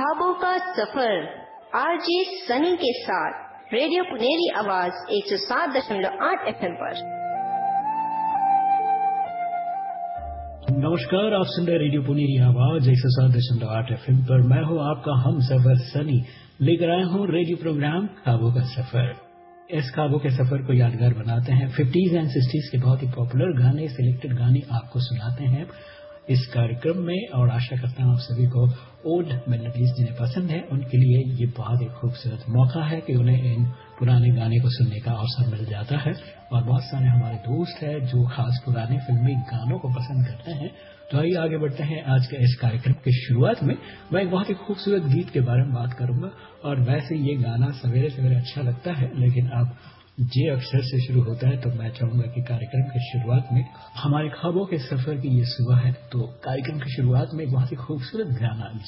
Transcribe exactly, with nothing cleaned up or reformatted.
ख्वाबों का सफर आरजे सनी के साथ रेडियो पुनेरी आवाज एक सौ सात दशमलव आठ एफ एम पर। नमस्कार, आप सुन रहे रेडियो पुनेरी आवाज एक सौ सात दशमलव आठ एफ एम पर। मैं हूं आपका हम सफर सनी, लेकर आया हूं रेडियो प्रोग्राम ख्वाबों का सफर। इस ख्वाबों के सफर को यादगार बनाते हैं। फिफ्टीज एंड सिक्सटीज के बहुत ही पॉपुलर गाने, सिलेक्टेड गाने आपको सुनाते हैं इस कार्यक्रम में, और आशा करता हूं आप सभी को ओल्ड मेलोडीज जिन्हें पसंद है उनके लिए ये बहुत ही खूबसूरत मौका है कि उन्हें इन पुराने गाने को सुनने का अवसर मिल जाता है। और बहुत सारे हमारे दोस्त हैं जो खास पुराने फिल्मी गानों को पसंद करते हैं। तो आइए आगे बढ़ते हैं। आज के इस कार्यक्रम की शुरुआत में मैं एक बहुत ही खूबसूरत गीत के बारे में बात करूंगा। और वैसे ये गाना सवेरे सवेरे अच्छा लगता है, लेकिन अब जे अक्षर से शुरू होता है, तो मैं चाहूंगा कि कार्यक्रम की शुरुआत में हमारे ख्वाबों के सफर की ये सुबह है, तो कार्यक्रम की शुरुआत में एक बहुत ही खूबसूरत गाना